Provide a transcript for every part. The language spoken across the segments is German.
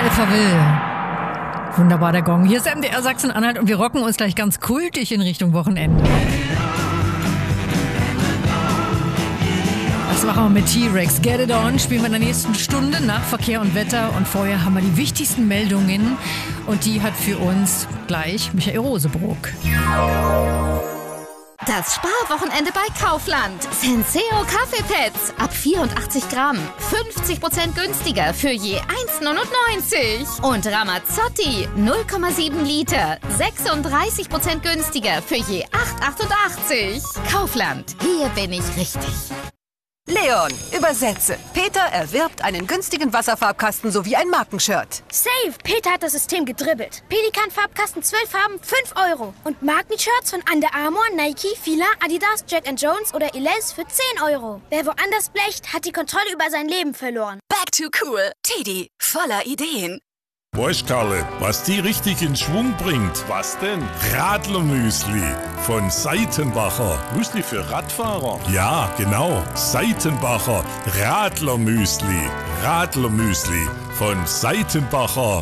Alphaville. Wunderbar, der Gong. Hier ist MDR Sachsen-Anhalt und wir rocken uns gleich ganz kultig in Richtung Wochenende. Das machen wir mit T-Rex. Get It On spielen wir in der nächsten Stunde nach Verkehr und Wetter. Und vorher haben wir die wichtigsten Meldungen. Und die hat für uns gleich Michael Rosebrook. Das Sparwochenende bei Kaufland. Senseo Kaffeepads ab 84 Gramm. 50% günstiger für je 1,99. Und Ramazzotti 0,7 Liter. 36% günstiger für je 8,88. Kaufland. Hier bin ich richtig. Leon, übersetze. Peter erwirbt einen günstigen Wasserfarbkasten sowie ein Markenshirt. Safe! Peter hat das System gedribbelt. Pelikan-Farbkasten 12 Farben, 5 €. Und Markenshirts von Under Armour, Nike, Fila, Adidas, Jack & Jones oder Elize für 10 €. Wer woanders blecht, hat die Kontrolle über sein Leben verloren. Back to cool. Teddy, voller Ideen. Weißt, Karle, was die richtig in Schwung bringt? Was denn? Radlermüsli von Seitenbacher. Müsli für Radfahrer? Ja, genau. Seitenbacher Radlermüsli. Radlermüsli von Seitenbacher.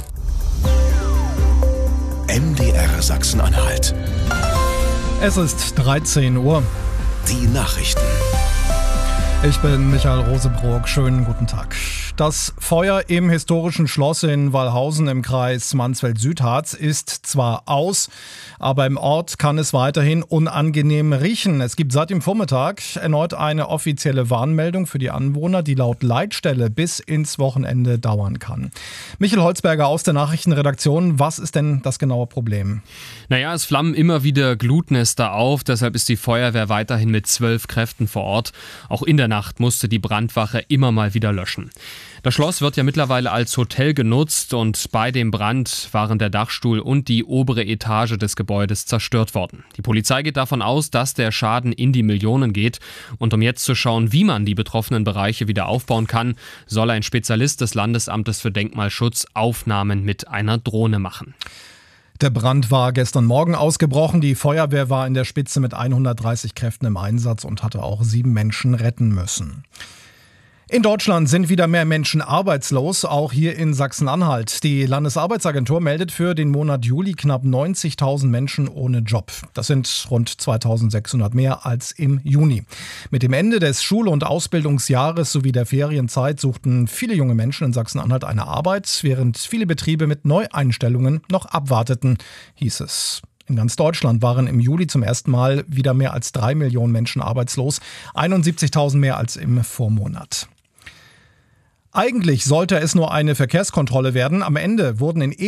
MDR Sachsen-Anhalt. Es ist 13 Uhr. Die Nachrichten. Ich bin Michael Rosebrook. Schönen guten Tag. Das Feuer im historischen Schloss in Wallhausen im Kreis Mansfeld-Südharz ist zwar aus, aber im Ort kann es weiterhin unangenehm riechen. Es gibt seit dem Vormittag erneut eine offizielle Warnmeldung für die Anwohner, die laut Leitstelle bis ins Wochenende dauern kann. Michael Holzberger aus der Nachrichtenredaktion, was ist denn das genaue Problem? Naja, es flammen immer wieder Glutnester auf, deshalb ist die Feuerwehr weiterhin mit 12 Kräften vor Ort. Auch in der Nacht musste die Brandwache immer mal wieder löschen. Das Schloss wird ja mittlerweile als Hotel genutzt und bei dem Brand waren der Dachstuhl und die obere Etage des Gebäudes zerstört worden. Die Polizei geht davon aus, dass der Schaden in die Millionen geht. Und um jetzt zu schauen, wie man die betroffenen Bereiche wieder aufbauen kann, soll ein Spezialist des Landesamtes für Denkmalschutz Aufnahmen mit einer Drohne machen. Der Brand war gestern Morgen ausgebrochen. Die Feuerwehr war in der Spitze mit 130 Kräften im Einsatz und hatte auch 7 Menschen retten müssen. In Deutschland sind wieder mehr Menschen arbeitslos, auch hier in Sachsen-Anhalt. Die Landesarbeitsagentur meldet für den Monat Juli knapp 90.000 Menschen ohne Job. Das sind rund 2.600 mehr als im Juni. Mit dem Ende des Schul- und Ausbildungsjahres sowie der Ferienzeit suchten viele junge Menschen in Sachsen-Anhalt eine Arbeit, während viele Betriebe mit Neueinstellungen noch abwarteten, hieß es. In ganz Deutschland waren im Juli zum ersten Mal wieder mehr als 3 Millionen Menschen arbeitslos, 71.000 mehr als im Vormonat. Eigentlich sollte es nur eine Verkehrskontrolle werden. Am Ende wurden in